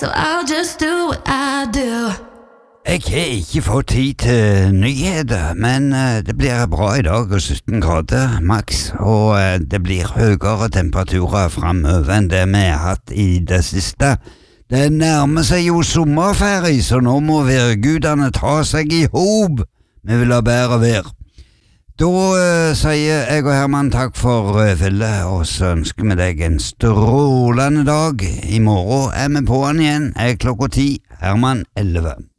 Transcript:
so I'll just do what I do. Jeg har ikke fått tid til nyheter, men det blir bra i dag og 17 grader maks, og det blir høyere temperaturer fremover enn det vi har hatt i det siste. Det nærmer seg jo sommerferie, så nå må værgudene ta seg i hop. Vi vil ha bedre vær. Da sier jeg og Herman takk for følget, og så ønsker vi deg en strålende dag. I morgen vi på den igjen, klokka 10, Herman 11.